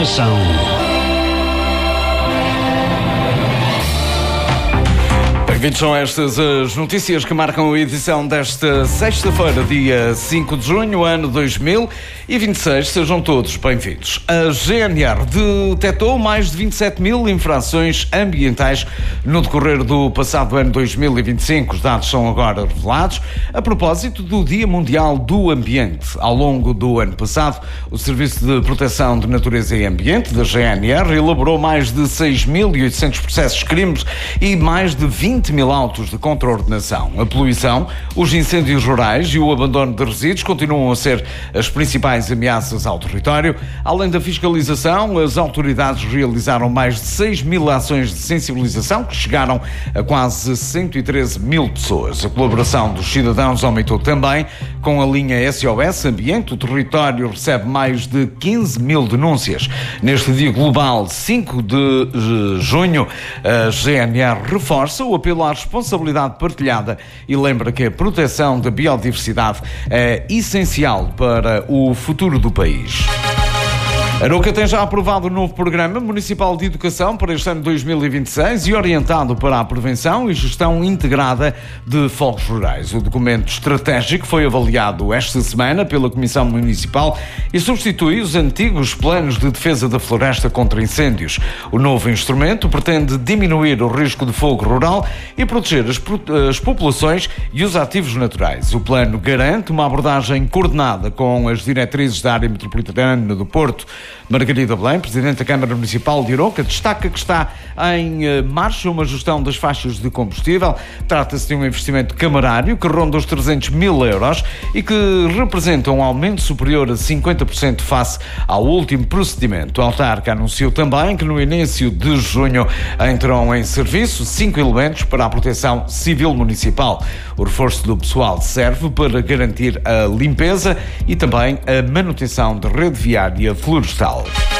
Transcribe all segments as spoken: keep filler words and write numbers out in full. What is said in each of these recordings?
Informação. Bem-vindos, são estas as notícias que marcam a edição desta sexta-feira, dia cinco de junho, ano dois mil e vinte e seis. Sejam todos bem-vindos. A G N R detectou mais de vinte e sete mil infrações ambientais no decorrer do passado ano dois mil e vinte e cinco. Os dados são agora revelados a propósito do Dia Mundial do Ambiente. Ao longo do ano passado, o Serviço de Proteção de Natureza e Ambiente da G N R elaborou mais de seis mil e oitocentos processos de crimes e mais de vinte mil autos de contraordenação. A poluição, os incêndios rurais e o abandono de resíduos continuam a ser as principais ameaças ao território. Além da fiscalização, as autoridades realizaram mais de seis mil ações de sensibilização que chegaram a quase cento e treze mil pessoas. A colaboração dos cidadãos aumentou também. Com a linha S O S Ambiente, o território recebe mais de quinze mil denúncias. Neste dia global, cinco de junho, a G N R reforça o apelo à responsabilidade partilhada e lembra que a proteção da biodiversidade é essencial para o futuro do país. Arouca tem já aprovado o novo Programa Municipal de Educação para este ano dois mil e vinte e seis e orientado para a prevenção e gestão integrada de fogos rurais. O documento estratégico foi avaliado esta semana pela Comissão Municipal e substitui os antigos planos de defesa da floresta contra incêndios. O novo instrumento pretende diminuir o risco de fogo rural e proteger as, as populações e os ativos naturais. O plano garante uma abordagem coordenada com as diretrizes da área metropolitana do Porto. Margarida Belém, Presidente da Câmara Municipal de Arouca, destaca que está em uh, marcha uma gestão das faixas de combustível. Trata-se de um investimento camarário que ronda os trezentos mil euros e que representa um aumento superior a cinquenta por cento face ao último procedimento. A autarca anunciou também que no início de junho entram em serviço cinco elementos para a proteção civil municipal. O reforço do pessoal serve para garantir a limpeza e também a manutenção da rede viária florestal.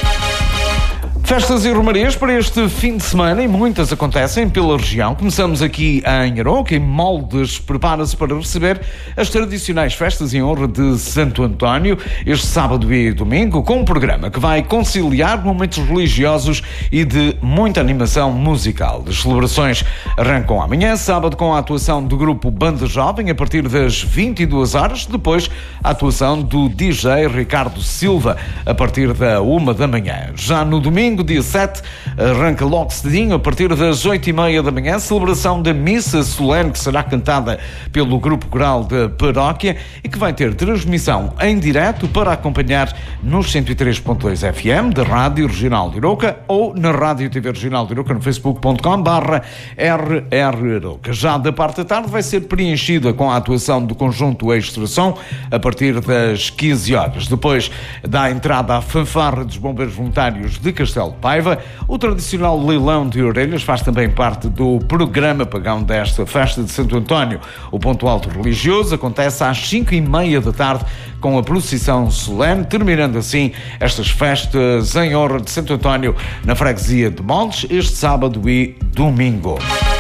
Festas e romarias para este fim de semana e muitas acontecem pela região. Começamos aqui em Arouca, em Moldes, prepara-se para receber as tradicionais festas em honra de Santo António este sábado e domingo, com um programa que vai conciliar momentos religiosos e de muita animação musical. As celebrações arrancam amanhã, sábado, com a atuação do grupo Banda Jovem a partir das vinte e duas horas, depois a atuação do D J Ricardo Silva a partir da uma da manhã. Já no domingo, dia sete, arranca logo cedinho, a partir das oito e meia da manhã, celebração da missa solene que será cantada pelo Grupo Coral da Paróquia e que vai ter transmissão em direto para acompanhar nos cento e três ponto dois F M da Rádio Regional de Arouca ou na Rádio T V Regional de Arouca no facebook ponto com barra R R Arouca. Já da parte da tarde vai ser preenchida com a atuação do conjunto Extra Som a partir das quinze horas. Depois dá entrada à fanfarra dos bombeiros voluntários de Castelo de Paiva. O tradicional leilão de orelhas faz também parte do programa pagão desta festa de Santo António. O ponto alto religioso acontece às cinco e meia da tarde com a procissão solene, terminando assim estas festas em honra de Santo António na freguesia de Moldes este sábado e domingo.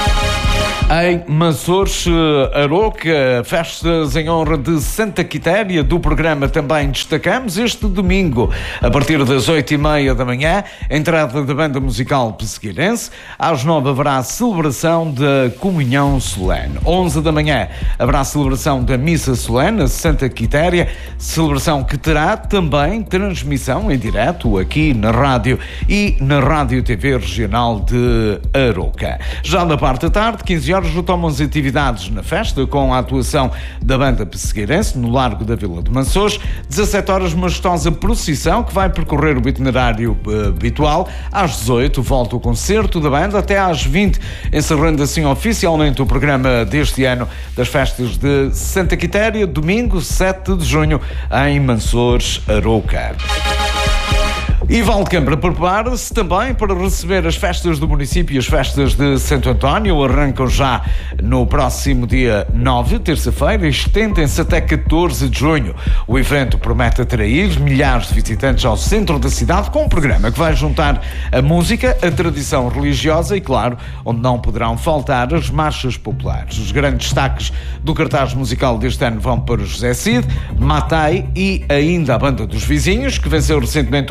Em Maçores, Arouca, festas em honra de Santa Quitéria. Do programa também destacamos este domingo, a partir das oito e meia da manhã, entrada da banda musical pessegueirense. Às nove haverá a celebração da comunhão solene. onze da manhã haverá a celebração da missa solene a Santa Quitéria, celebração que terá também transmissão em direto aqui na rádio e na Rádio T V Regional de Arouca. Já na parte da tarde, quinze horas, retomam as atividades na festa com a atuação da banda pessegueirense no Largo da Vila de Maçores. dezassete horas, majestosa procissão que vai percorrer o itinerário uh, habitual. Às dezoito volta o concerto da banda até às vinte, encerrando assim oficialmente o programa deste ano das festas de Santa Quitéria, domingo sete de junho em Maçores, Arouca. E Valdecâmara prepara-se também para receber as festas do município e as festas de Santo António. Arrancam já no próximo dia nove, terça-feira, e estendem-se até catorze de junho. O evento promete atrair milhares de visitantes ao centro da cidade, com um programa que vai juntar a música, a tradição religiosa e, claro, onde não poderão faltar as marchas populares. Os grandes destaques do cartaz musical deste ano vão para José Cid, Matai e ainda a Banda dos Vizinhos, que venceu recentemente o prémio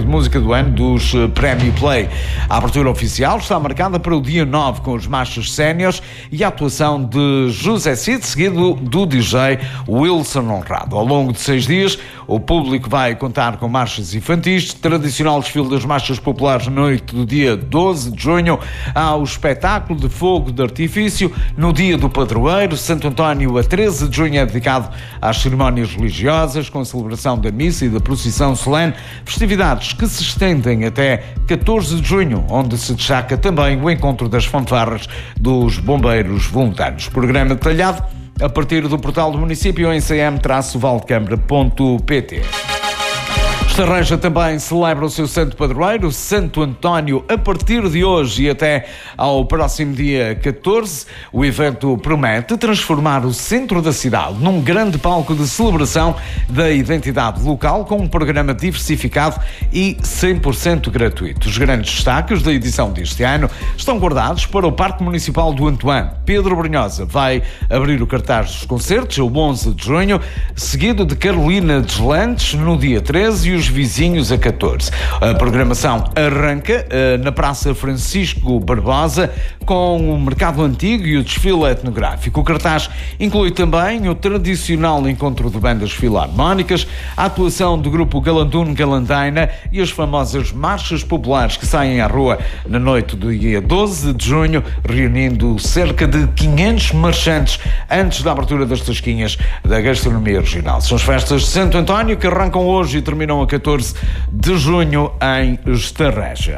de música do ano dos Prémio Play. A abertura oficial está marcada para o dia nove, com os marchas séniores e a atuação de José Cid, seguido do D J Wilson Honrado. Ao longo de seis dias, o público vai contar com marchas infantis, tradicional desfile das marchas populares na noite do dia doze de junho, ao espetáculo de fogo de artifício no dia do padroeiro. Santo António, a treze de junho, é dedicado às cerimónias religiosas, com a celebração da missa e da procissão solene, festividades que se estendem até catorze de junho, onde se destaca também o encontro das fanfarras dos bombeiros voluntários. Programa detalhado a partir do portal do município em c m traço valdecambra ponto p t. Estarreja também celebra o seu santo padroeiro, Santo António, a partir de hoje e até ao próximo dia catorze. O evento promete transformar o centro da cidade num grande palco de celebração da identidade local, com um programa diversificado e cem por cento gratuito. Os grandes destaques da edição deste ano estão guardados para o Parque Municipal do Antoine. Pedro Brunhosa vai abrir o cartaz dos concertos, o onze de junho, seguido de Carolina Deslandes no dia treze e os vizinhos a catorze. A programação arranca uh, na Praça Francisco Barbosa, com o Mercado Antigo e o desfile etnográfico. O cartaz inclui também o tradicional encontro de bandas filarmónicas, a atuação do grupo Galanduno Galandaina e as famosas marchas populares que saem à rua na noite do dia doze de junho, reunindo cerca de quinhentos marchantes antes da abertura das tasquinhas da gastronomia regional. São as festas de Santo António que arrancam hoje e terminam a catorze de junho em Estarreja.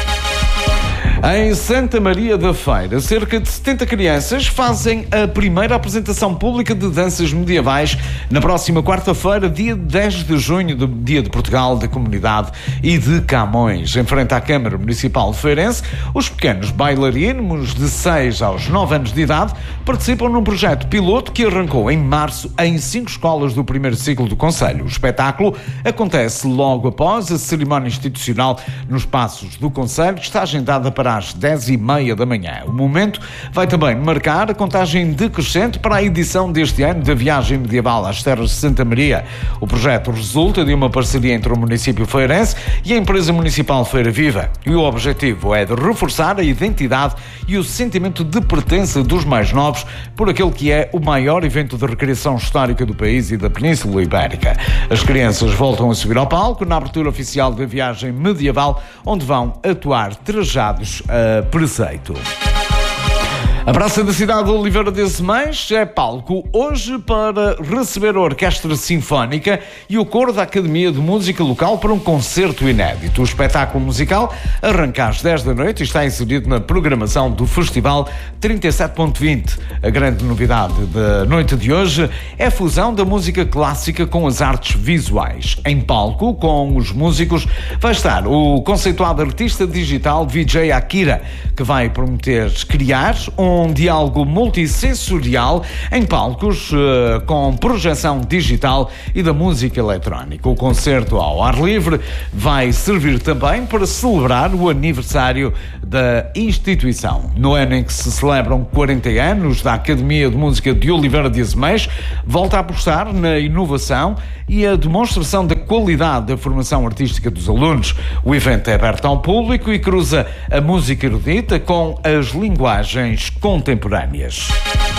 Em Santa Maria da Feira, cerca de setenta crianças fazem a primeira apresentação pública de danças medievais na próxima quarta-feira, dia dez de junho, do Dia de Portugal, da Comunidade e de Camões. Em frente à Câmara Municipal de Feirense, os pequenos bailarinos de seis aos nove anos de idade participam num projeto piloto que arrancou em março em cinco escolas do primeiro ciclo do Conselho. O espetáculo acontece logo após a cerimónia institucional nos Passos do Conselho, que está agendada para às dez e meia da manhã. O momento vai também marcar a contagem decrescente para a edição deste ano da Viagem Medieval às Terras de Santa Maria. O projeto resulta de uma parceria entre o município feirense e a empresa municipal Feira Viva, e o objetivo é de reforçar a identidade e o sentimento de pertença dos mais novos por aquele que é o maior evento de recreação histórica do país e da Península Ibérica. As crianças voltam a subir ao palco na abertura oficial da Viagem Medieval, onde vão atuar trajados a preceito. A Praça da Cidade de Oliveira de Azemais é palco hoje para receber a Orquestra Sinfónica e o Coro da Academia de Música Local para um concerto inédito. O espetáculo musical arranca às dez da noite e está inserido na programação do Festival trinta e sete ponto vinte. A grande novidade da noite de hoje é a fusão da música clássica com as artes visuais. Em palco, com os músicos, vai estar o conceituado artista digital V J Akira, que vai prometer criar um um diálogo multissensorial em palcos uh, com projeção digital e da música eletrónica. O concerto ao ar livre vai servir também para celebrar o aniversário da instituição. No ano em que se celebram quarenta anos da Academia de Música de Oliveira de Azemais, volta a apostar na inovação e a demonstração da qualidade da formação artística dos alunos. O evento é aberto ao público e cruza a música erudita com as linguagens contemporâneas.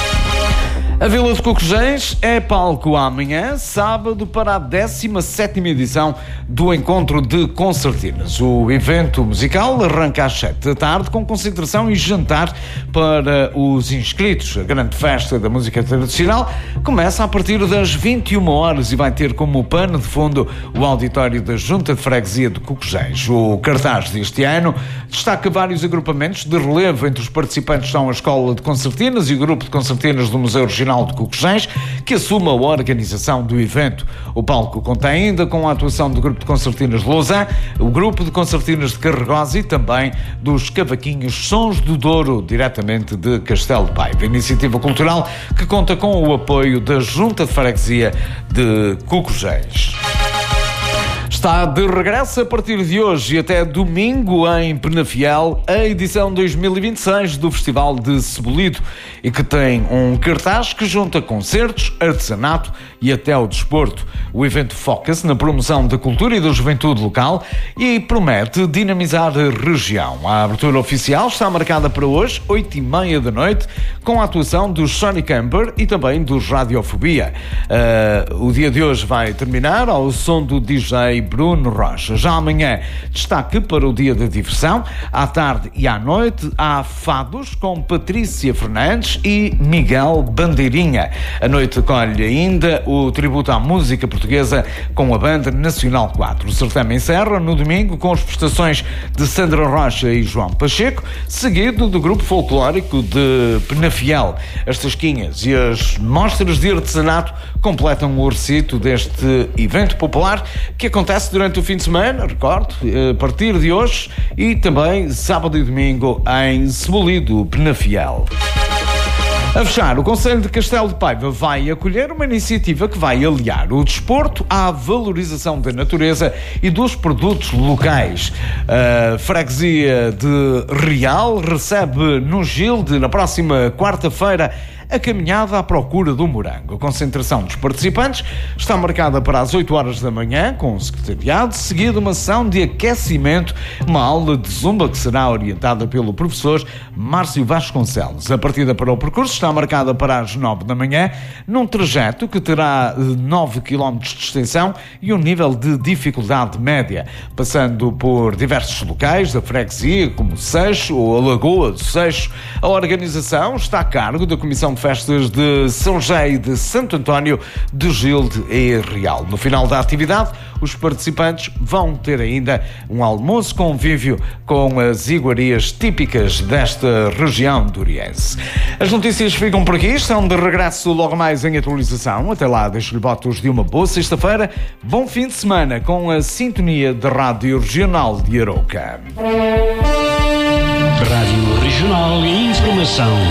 A Vila de Cocujéis é palco amanhã, sábado, para a décima sétima edição do Encontro de Concertinas. O evento musical arranca às sete da tarde com concentração e jantar para os inscritos. A grande festa da música tradicional começa a partir das vinte e uma horas e vai ter como pano de fundo o auditório da Junta de Freguesia de Cocujéis. O cartaz deste ano destaca vários agrupamentos de relevo. Entre os participantes estão a Escola de Concertinas e o Grupo de Concertinas do Museu Regional de Cocujéis, que assume a organização do evento. O palco conta ainda com a atuação do Grupo de Concertinas de Lausanne, o Grupo de Concertinas de Carregosa e também dos Cavaquinhos Sons do Douro, diretamente de Castelo de Paiva. Iniciativa cultural que conta com o apoio da Junta de Freguesia de Cocujéis. Está de regresso a partir de hoje e até domingo em Penafiel a edição dois mil e vinte e seis do Festival de Cebolito e que tem um cartaz que junta concertos, artesanato e até o desporto. O evento foca-se na promoção da cultura e da juventude local e promete dinamizar a região. A abertura oficial está marcada para hoje, oito e meia da noite, com a atuação dos Sonic Camper e também dos Radiofobia. Uh, o dia de hoje vai terminar ao som do D J Bruno Rocha. Já amanhã, destaque para o dia da diversão. À tarde e à noite há fados com Patrícia Fernandes e Miguel Bandeirinha. A noite acolhe ainda o tributo à música portuguesa com a Banda Nacional quatro. O certame encerra no domingo com as prestações de Sandra Rocha e João Pacheco, seguido do grupo folclórico de Penafiel. As tasquinhas e as mostras de artesanato completam o recito deste evento popular que acontece durante o fim de semana, recordo, a partir de hoje e também sábado e domingo em Cebolito, Penafiel. A fechar, o Conselho de Castelo de Paiva vai acolher uma iniciativa que vai aliar o desporto à valorização da natureza e dos produtos locais. A freguesia de Real recebe no Gilde, na próxima quarta-feira, a caminhada à procura do morango. A concentração dos participantes está marcada para as oito horas da manhã, com o secretariado, seguida uma sessão de aquecimento, uma aula de zumba que será orientada pelo professor Márcio Vasconcelos. A partida para o percurso está marcada para as nove da manhã, num trajeto que terá nove quilómetros de extensão e um nível de dificuldade média, passando por diversos locais da freguesia, como Seixo ou a Lagoa do Seixo. A organização está a cargo da Comissão de Festas de São José e de Santo António de Gilde e Real. No final da atividade, os participantes vão ter ainda um almoço convívio com as iguarias típicas desta região duriense. As notícias ficam por aqui, estão de regresso logo mais em atualização. Até lá, deixo-lhe votos de uma boa sexta-feira. Bom fim de semana com a sintonia da Rádio Regional de Arouca. Rádio Regional e Informação.